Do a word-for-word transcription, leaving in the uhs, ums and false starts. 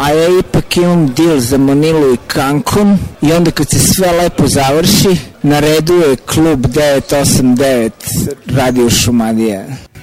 a ja ipak imam deal za Manilu i Cancun i onda kad se sve lepo završi, na redu je klub devet osam devet Radio Šumadija.